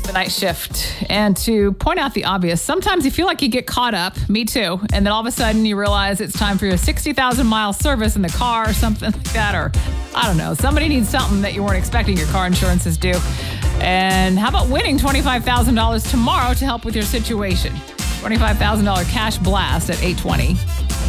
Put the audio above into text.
the night shift. And to point out the obvious, sometimes you feel like you get caught up, me too, and then all of a sudden you realize it's time for your 60,000 mile service in the car or something like that, or I don't know, somebody needs something that you weren't expecting your car insurance is due. And how about winning $25,000 tomorrow to help with your situation? $25,000 cash blast at 8:20.